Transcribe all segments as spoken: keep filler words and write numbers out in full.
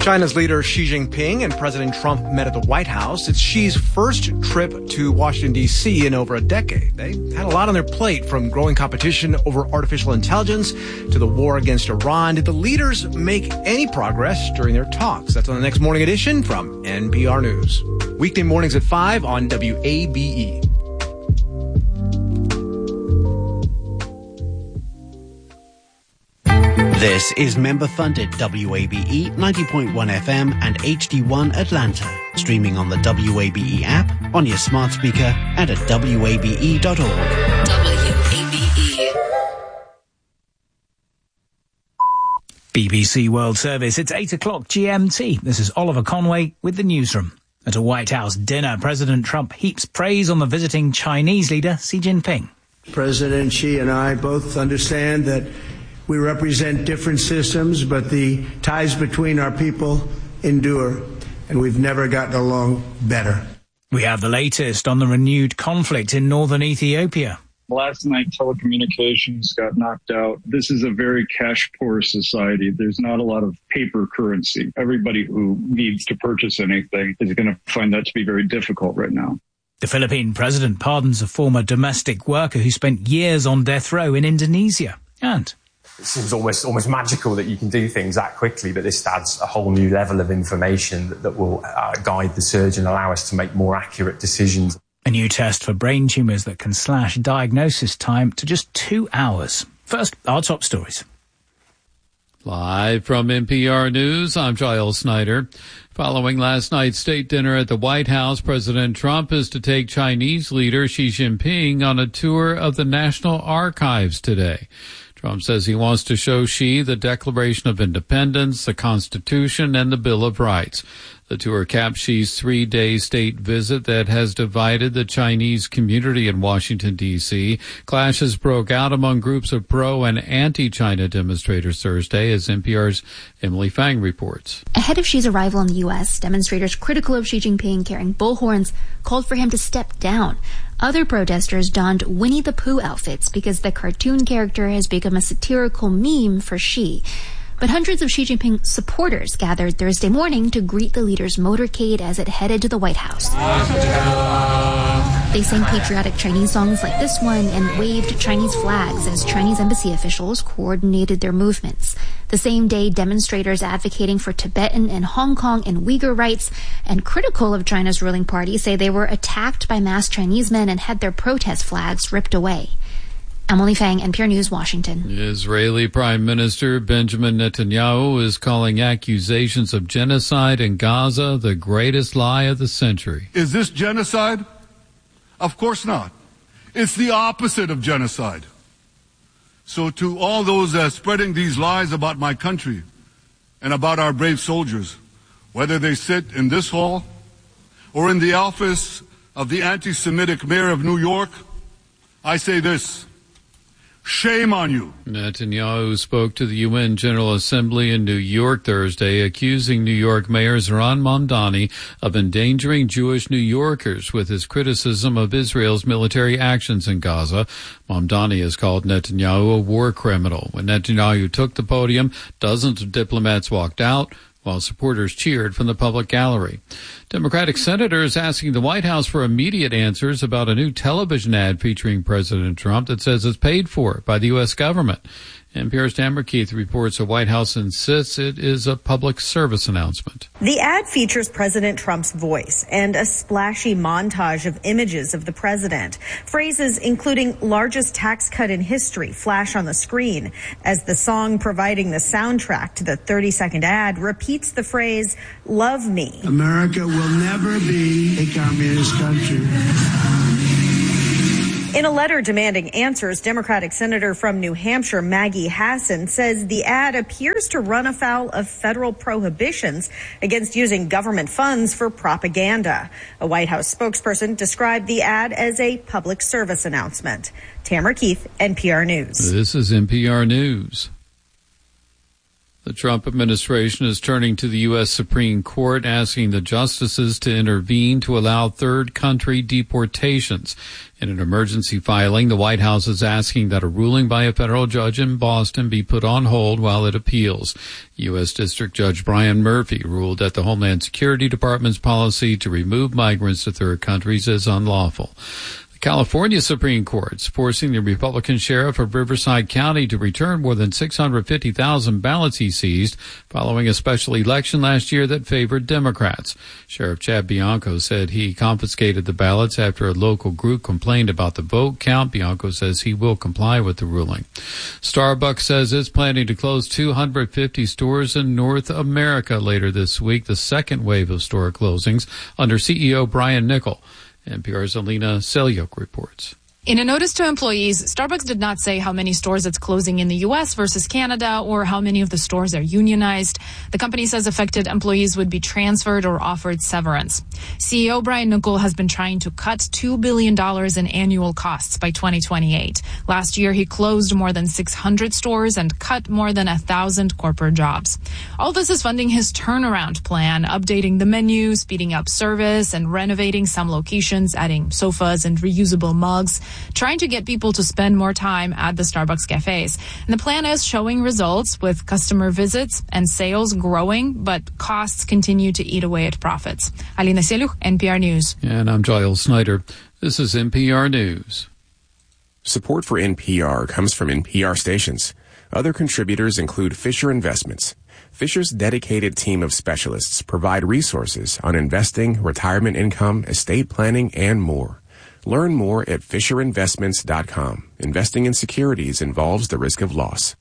China's leader Xi Jinping and President Trump met at the White House. It's Xi's first trip to Washington, D C in over a decade. They had a lot on their plate, from growing competition over artificial intelligence to the war against Iran. Did the leaders make any progress during their talks? That's on the next Morning Edition from N P R News. Weekday mornings at five on W A B E. This is member-funded W A B E ninety point one F M and H D one Atlanta. Streaming on the W A B E app, on your smart speaker, and at W A B E dot org. W A B E. B B C World Service. It's eight o'clock G M T. This is Oliver Conway with the newsroom. At a White House dinner, President Trump heaps praise on the visiting Chinese leader, Xi Jinping. President Xi and I both understand that we represent different systems, but the ties between our people endure, and we've never gotten along better. We have the latest on the renewed conflict in northern Ethiopia. Last night, telecommunications got knocked out. This is a very cash-poor society. There's not a lot of paper currency. Everybody who needs to purchase anything is going to find that to be very difficult right now. The Philippine president pardons a former domestic worker who spent years on death row in Indonesia. And it seems almost almost magical that you can do things that quickly, but this adds a whole new level of information that, that will uh, guide the surgeon, allow us to make more accurate decisions. A new test for brain tumours that can slash diagnosis time to just two hours. First, our top stories. Live from N P R News, I'm Giles Snyder. Following last night's state dinner at the White House, President Trump is to take Chinese leader Xi Jinping on a tour of the National Archives today. Trump says he wants to show Xi the Declaration of Independence, the Constitution, and the Bill of Rights. The tour caps Xi's three-day state visit that has divided the Chinese community in Washington, D C Clashes broke out among groups of pro- and anti-China demonstrators Thursday, as N P R's Emily Fang reports. Ahead of Xi's arrival in the U S, demonstrators critical of Xi Jinping carrying bullhorns called for him to step down. Other protesters donned Winnie the Pooh outfits because the cartoon character has become a satirical meme for Xi. But hundreds of Xi Jinping supporters gathered Thursday morning to greet the leader's motorcade as it headed to the White House. They sang patriotic Chinese songs like this one and waved Chinese flags as Chinese embassy officials coordinated their movements. The same day, demonstrators advocating for Tibetan and Hong Kong and Uyghur rights and critical of China's ruling party say they were attacked by masked Chinese men and had their protest flags ripped away. Emily Fang, N P R News, Washington. Israeli Prime Minister Benjamin Netanyahu is calling accusations of genocide in Gaza the greatest lie of the century. Is this genocide? Of course not. It's the opposite of genocide. So to all those uh, spreading these lies about my country and about our brave soldiers, whether they sit in this hall or in the office of the anti-Semitic mayor of New York, I say this: shame on you. Netanyahu spoke to the U N General Assembly in New York Thursday, accusing New York Mayor Zohran Mamdani of endangering Jewish New Yorkers with his criticism of Israel's military actions in Gaza. Mamdani has called Netanyahu a war criminal. When Netanyahu took the podium, dozens of diplomats walked out, while supporters cheered from the public gallery. Democratic senators asking the White House for immediate answers about a new television ad featuring President Trump that says it's paid for by the U S government. N P R's Tamara Keith reports the White House insists it is a public service announcement. The ad features President Trump's voice and a splashy montage of images of the president. Phrases including largest tax cut in history flash on the screen as the song providing the soundtrack to the thirty-second ad repeats the phrase, "Love me." America will never be a communist country. In a letter demanding answers, Democratic Senator from New Hampshire, Maggie Hassan, says the ad appears to run afoul of federal prohibitions against using government funds for propaganda. A White House spokesperson described the ad as a public service announcement. Tamara Keith, N P R News. This is N P R News. The Trump administration is turning to the U S Supreme Court, asking the justices to intervene to allow third country deportations. In an emergency filing, the White House is asking that a ruling by a federal judge in Boston be put on hold while it appeals. U S District Judge Brian Murphy ruled that the Homeland Security Department's policy to remove migrants to third countries is unlawful. California Supreme Court's forcing the Republican sheriff of Riverside County to return more than six hundred fifty thousand ballots he seized following a special election last year that favored Democrats. Sheriff Chad Bianco said he confiscated the ballots after a local group complained about the vote count. Bianco says he will comply with the ruling. Starbucks says it's planning to close two hundred fifty stores in North America later this week, the second wave of store closings under C E O Brian Niccol. N P R's Alina Selyuk reports. In a notice to employees, Starbucks did not say how many stores it's closing in the U S versus Canada or how many of the stores are unionized. The company says affected employees would be transferred or offered severance. C E O Brian Niccol has been trying to cut two billion dollars in annual costs by twenty twenty-eight. Last year, he closed more than six hundred stores and cut more than one thousand corporate jobs. All this is funding his turnaround plan, updating the menu, speeding up service, and renovating some locations, adding sofas and reusable mugs, trying to get people to spend more time at the Starbucks cafes. And the plan is showing results with customer visits and sales growing, but costs continue to eat away at profits. Alina Selyuk, N P R News. And I'm Giles Snyder. This is N P R News. Support for N P R comes from N P R stations. Other contributors include Fisher Investments. Fisher's dedicated team of specialists provide resources on investing, retirement income, estate planning, and more. Learn more at fisher investments dot com. Investing in securities involves the risk of loss.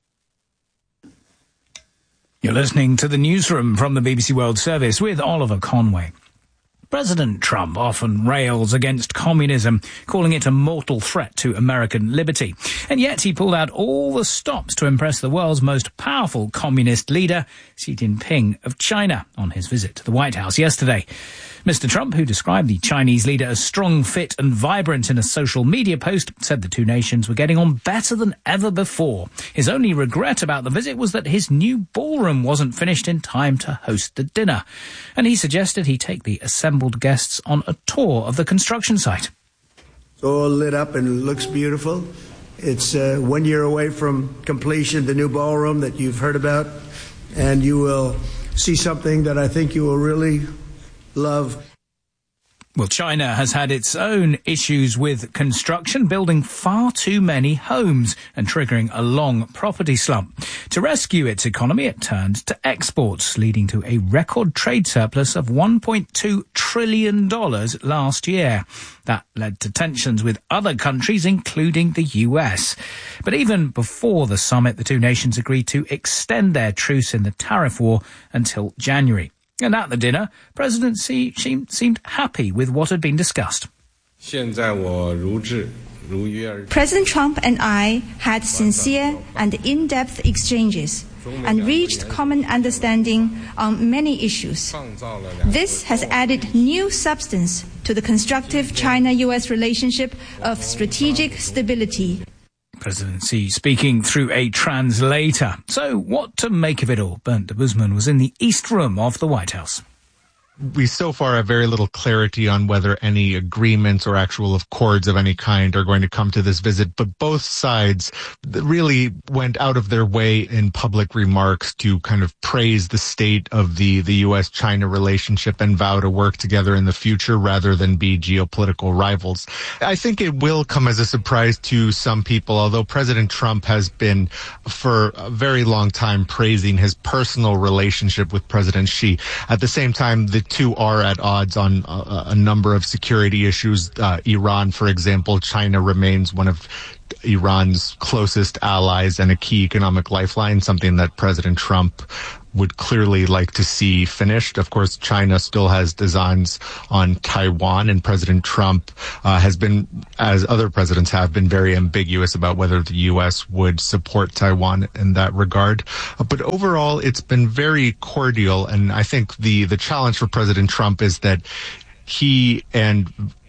You're listening to the newsroom from the B B C World Service with Oliver Conway. President Trump often rails against communism, calling it a mortal threat to American liberty. And yet he pulled out all the stops to impress the world's most powerful communist leader, Xi Jinping of China, on his visit to the White House yesterday. Mister Trump, who described the Chinese leader as strong, fit and vibrant in a social media post, said the two nations were getting on better than ever before. His only regret about the visit was that his new ballroom wasn't finished in time to host the dinner. And he suggested he take the assembled guests on a tour of the construction site. It's all lit up and looks beautiful. It's uh, one year away from completion, the new ballroom that you've heard about. And you will see something that I think you will really love. Well, China has had its own issues with construction, building far too many homes and triggering a long property slump. To rescue its economy, it turned to exports, leading to a record trade surplus of one point two trillion dollars last year. That led to tensions with other countries, including the U S. But even before the summit, the two nations agreed to extend their truce in the tariff war until January. And at the dinner, President Xi seemed happy with what had been discussed. President Trump and I had sincere and in-depth exchanges and reached common understanding on many issues. This has added new substance to the constructive China-U S relationship of strategic stability. President Xi speaking through a translator. So what to make of it all? Bernd Debusmann was in the East Room of the White House. We so far have very little clarity on whether any agreements or actual accords of any kind are going to come to this visit, but both sides really went out of their way in public remarks to kind of praise the state of the, the U S China relationship and vow to work together in the future rather than be geopolitical rivals. I think it will come as a surprise to some people, although President Trump has been for a very long time praising his personal relationship with President Xi. At the same time, the two are at odds on a, a number of security issues. Uh, Iran, for example, China remains one of Iran's closest allies and a key economic lifeline, something that President Trump would clearly like to see finished. Of course, China still has designs on Taiwan, and President Trump uh, has been, as other presidents have, been very ambiguous about whether the U S would support Taiwan in that regard. Uh, but overall, it's been very cordial, and I think the, the challenge for President Trump is that he and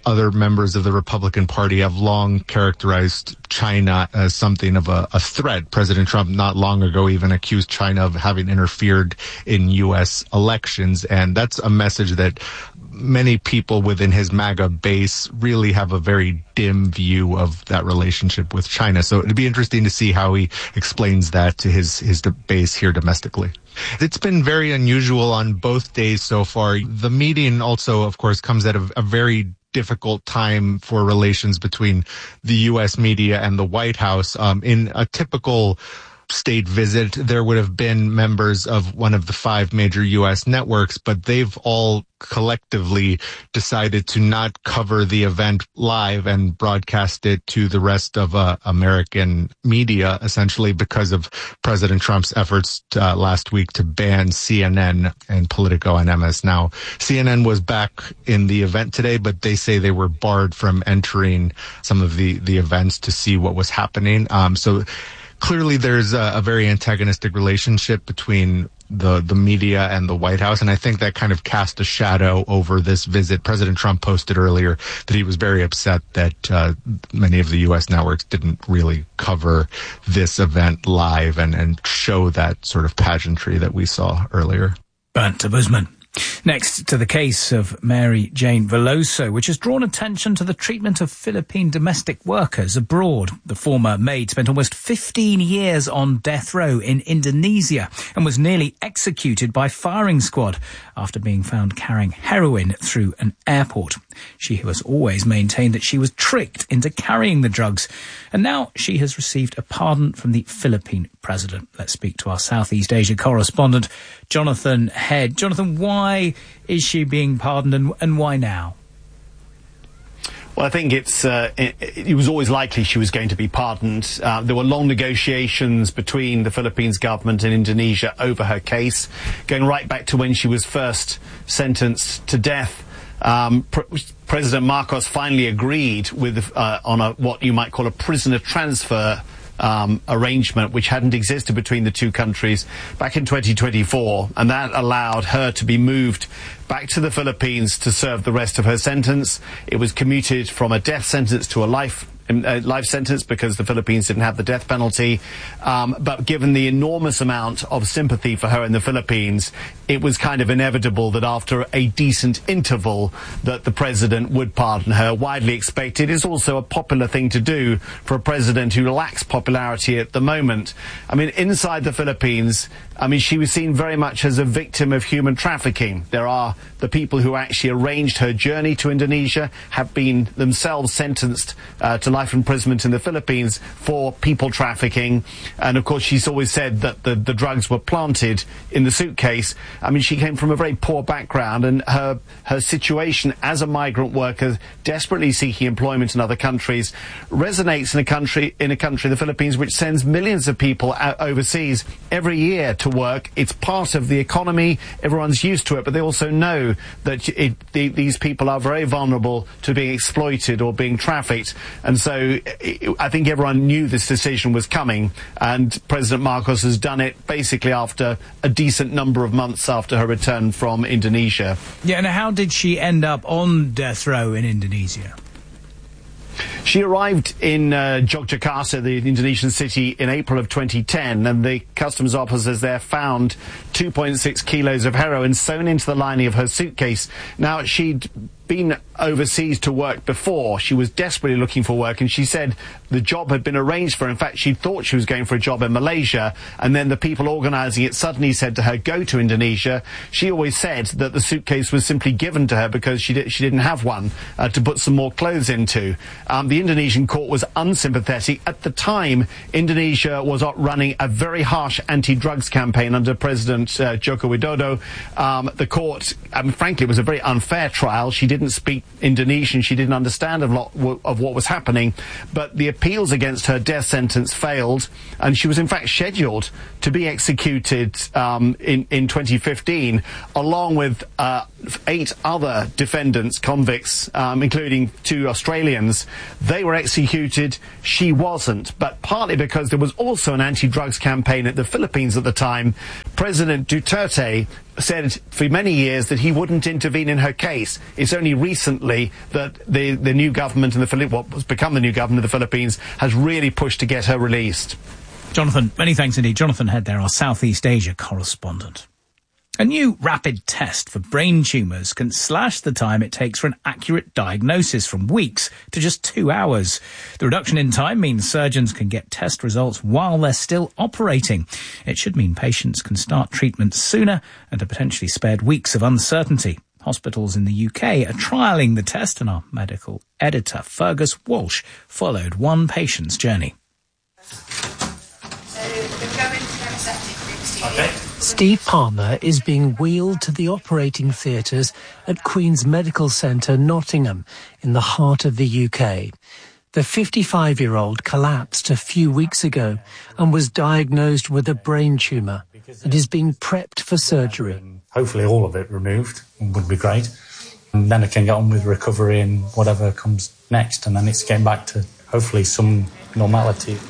other members of the Republican Party have long characterized China as something of a, a threat. President Trump not long ago even accused China of having interfered in U S elections, and that's a message that many people within his MAGA base really have a very dim view of that relationship with China. So it'd be interesting to see how he explains that to his, his base here domestically. It's been very unusual on both days so far. The meeting also, of course, comes at a, a very difficult time for relations between the U S media and the White House. Um, in a typical state visit, there would have been members of one of the five major U S networks, but they've all collectively decided to not cover the event live and broadcast it to the rest of uh, American media, essentially because of President Trump's efforts uh, last week to ban C N N and Politico and M S Now. C N N was back in the event today, but they say they were barred from entering some of the, the events to see what was happening. Um, so clearly there's a, a very antagonistic relationship between the the media and the White House, and I think that kind of cast a shadow over this visit. President Trump posted earlier that he was very upset that uh, many of the U S networks didn't really cover this event live and, and show that sort of pageantry that we saw earlier. Bernd Busman. Next to the case of Mary Jane Veloso, which has drawn attention to the treatment of Philippine domestic workers abroad. The former maid spent almost fifteen years on death row in Indonesia and was nearly executed by firing squad after being found carrying heroin through an airport. She has always maintained that she was tricked into carrying the drugs, and now she has received a pardon from the Philippine president. Let's speak to our Southeast Asia correspondent, Jonathan Head. Jonathan, why is she being pardoned, and, and why now? Well, I think it's uh, it, it was always likely she was going to be pardoned. Uh, there were long negotiations between the Philippines government and Indonesia over her case, going right back to when she was first sentenced to death. Um, Pre- President Marcos finally agreed with uh, on a what you might call a prisoner transfer Um, arrangement which hadn't existed between the two countries back in twenty twenty-four, and that allowed her to be moved back to the Philippines to serve the rest of her sentence. It was commuted from a death sentence to a life a life sentence because the Philippines didn't have the death penalty. Um, but given the enormous amount of sympathy for her in the Philippines, it was kind of inevitable that after a decent interval that the president would pardon her. Widely expected. It's also a popular thing to do for a president who lacks popularity at the moment. I mean, inside the Philippines, I mean, she was seen very much as a victim of human trafficking. There are the people who actually arranged her journey to Indonesia have been themselves sentenced uh, to life imprisonment in the Philippines for people trafficking. And of course, she's always said that the, the drugs were planted in the suitcase. I mean, she came from a very poor background, and her her situation as a migrant worker, desperately seeking employment in other countries, resonates in a country in a country, the Philippines, which sends millions of people out overseas every year to work. It's part of the economy. Everyone's used to it, but they also know that it, the, these people are very vulnerable to being exploited or being trafficked. And so it, I think everyone knew this decision was coming, and President Marcos has done it basically after a decent number of months after her return from Indonesia. Yeah, and how did she end up on death row in Indonesia? She arrived in uh, Yogyakarta, the Indonesian city, in April of twenty ten, and the customs officers there found two point six kilos of heroin sewn into the lining of her suitcase. Now, she'd been overseas to work before. She was desperately looking for work, and she said the job had been arranged for her. In fact, she thought she was going for a job in Malaysia, and then the people organising it suddenly said to her, go to Indonesia. She always said that the suitcase was simply given to her because she, di- she didn't have one uh, to put some more clothes into. Um, the Indonesian court was unsympathetic. At the time, Indonesia was running a very harsh anti-drugs campaign under President uh, Joko Widodo. Um, the court, I mean, frankly, it was a very unfair trial. She didn't speak Indonesian. She didn't understand a lot of what was happening. But the appeals against her death sentence failed, and she was in fact scheduled to be executed um, in, in twenty fifteen, along with uh, eight other defendants, convicts, um, including two Australians. They were executed, she wasn't, but partly because there was also an anti-drugs campaign at the Philippines at the time. President Duterte said for many years that he wouldn't intervene in her case. It's only recently that the, the new government in the Philippines, what has become the new government of the Philippines, has really pushed to get her released. Jonathan, many thanks indeed. Jonathan Head there, our Southeast Asia correspondent. A new rapid test for brain tumours can slash the time it takes for an accurate diagnosis from weeks to just two hours. The reduction in time means surgeons can get test results while they're still operating. It should mean patients can start treatment sooner and are potentially spared weeks of uncertainty. Hospitals in the U K are trialling the test, and our medical editor, Fergus Walsh, followed one patient's journey. Okay. Steve Palmer is being wheeled to the operating theatres at Queen's Medical Centre, Nottingham, in the heart of the U K. The fifty-five-year-old collapsed a few weeks ago and was diagnosed with a brain tumour and is being prepped for surgery. Hopefully all of it removed would be great. And then I can get on with recovery and whatever comes next, and then it's getting back to hopefully some normality.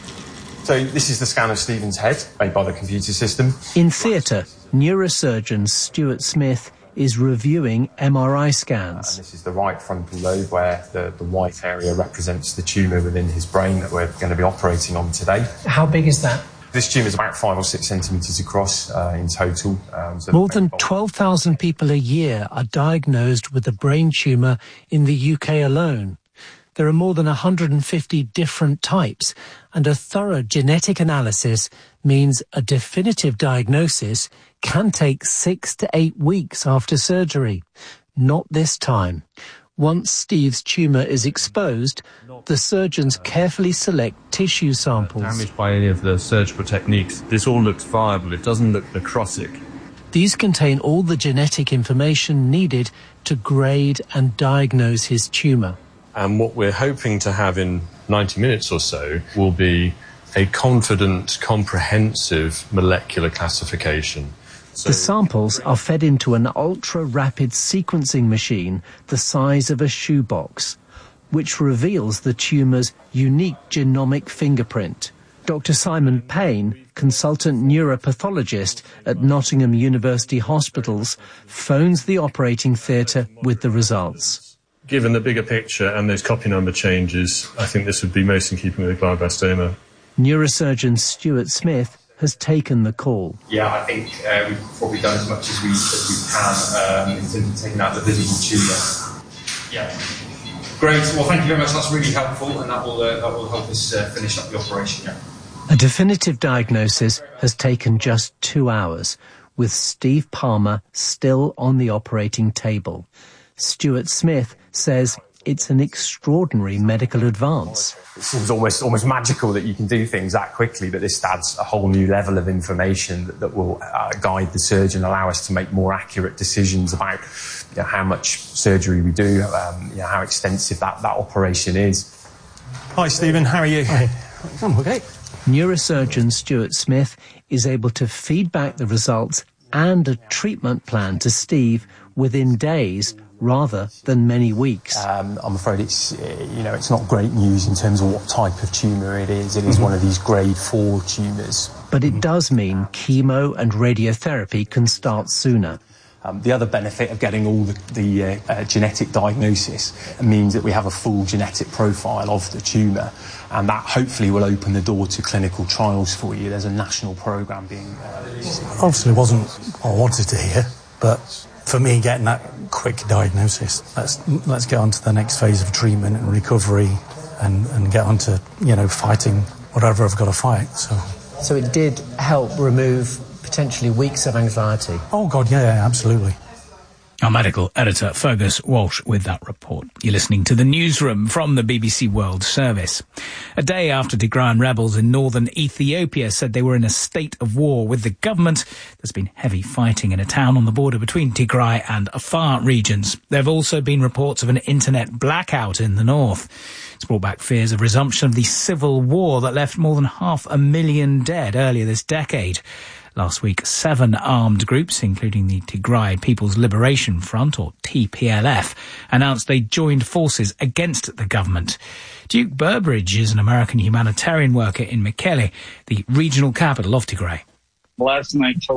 So this is the scan of Stephen's head made by the computer system. In theatre, neurosurgeon Stuart Smith is reviewing M R I scans. Uh, and this is the right frontal lobe where the, the white area represents the tumour within his brain that we're going to be operating on today. How big is that? This tumour is about five or six centimetres across uh, in total. Um, so More than twelve thousand people a year are diagnosed with a brain tumour in the U K alone. There are more than one hundred fifty different types, and a thorough genetic analysis means a definitive diagnosis can take six to eight weeks after surgery. Not this time. Once Steve's tumour is exposed, the surgeons carefully select tissue samples. Damaged by any of the surgical techniques. This all looks viable. It doesn't look necrotic. These contain all the genetic information needed to grade and diagnose his tumour. And what we're hoping to have in ninety minutes or so will be a confident, comprehensive molecular classification. So the samples are fed into an ultra-rapid sequencing machine the size of a shoebox, which reveals the tumour's unique genomic fingerprint. Doctor Simon Payne, consultant neuropathologist at Nottingham University Hospitals, phones the operating theatre with the results. Given the bigger picture and those copy number changes, I think this would be most in keeping with glioblastoma. Neurosurgeon Stuart Smith has taken the call. Yeah, I think uh, we've probably done as much as we, as we can um, in terms of taking out the visible tumour. Yeah. Great. Well, thank you very much. That's really helpful, and that will uh, that will help us uh, finish up the operation. Yeah. A definitive diagnosis has taken just two hours, with Steve Palmer still on the operating table. Stuart Smith says it's an extraordinary medical advance. It seems almost almost magical that you can do things that quickly, but this adds a whole new level of information that, that will uh, guide the surgeon, allow us to make more accurate decisions about you know, how much surgery we do, um, you know, how extensive that, that operation is. Hi, Stephen. How are you? Hi. I'm okay. Neurosurgeon Stuart Smith is able to feed back the results and a treatment plan to Steve within days rather than many weeks. Um, I'm afraid it's, you know, it's not great news in terms of what type of tumour it is. It is mm-hmm. one of these grade four tumours. But it does mean chemo and radiotherapy can start sooner. Um, the other benefit of getting all the, the uh, uh, genetic diagnosis means that we have a full genetic profile of the tumour, and that hopefully will open the door to clinical trials for you. There's a national programme being... Uh, Obviously it wasn't what I wanted to hear, but for me, getting that quick diagnosis, let's let's get on to the next phase of treatment and recovery, and, and get on to, you know, fighting whatever I've got to fight. So, so it did help remove potentially weeks of anxiety? Oh, God, yeah, yeah, absolutely. Our medical editor, Fergus Walsh, with that report. You're listening to the newsroom from the B B C World Service. A day after Tigrayan rebels in northern Ethiopia said they were in a state of war with the government, there's been heavy fighting in a town on the border between Tigray and Afar regions. There have also been reports of an internet blackout in the north. It's brought back fears of resumption of the civil war that left more than half a million dead earlier this decade. Last week, seven armed groups, including the Tigray People's Liberation Front, or T P L F, announced they joined forces against the government. Duke Burbridge is an American humanitarian worker in Mekelle, the regional capital of Tigray. Last night,